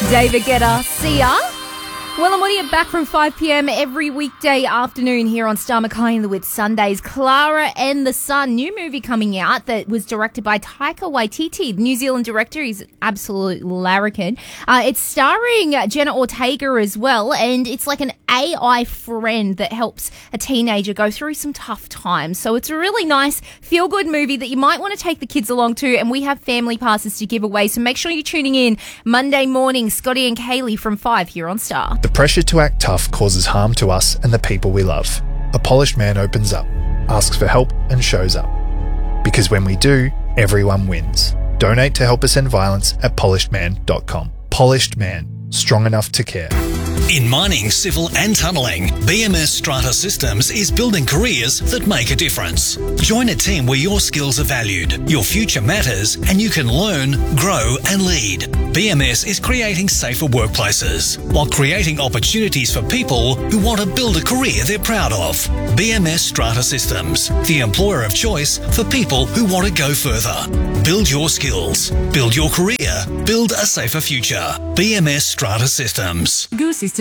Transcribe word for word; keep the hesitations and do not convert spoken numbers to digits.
David Guetta, see ya. Well, and Woody are back from five p.m. every weekday afternoon here on Star Mackay with Sundays. Clara and the Sun, new movie coming out that was directed by Taika Waititi, the New Zealand director. He's an absolute larrikin. Uh, it's starring Jenna Ortega as well, and it's like an A I friend that helps a teenager go through some tough times. So it's a really nice, feel-good movie that you might want to take the kids along to, and we have family passes to give away. So make sure you're tuning in Monday morning, Scotty and Kaylee from five here on Star. The pressure to act tough causes harm to us and the people we love. A polished man opens up, asks for help and shows up. Because when we do, everyone wins. Donate to help us end violence at polished man dot com. Polished Man, strong enough to care. In mining, civil and tunnelling, B M S Strata Systems is building careers that make a difference. Join a team where your skills are valued, your future matters, and you can learn, grow and lead. B M S is creating safer workplaces while creating opportunities for people who want to build a career they're proud of. B M S Strata Systems, the employer of choice for people who want to go further. Build your skills, build your career, build a safer future. B M S Strata Systems. Goose is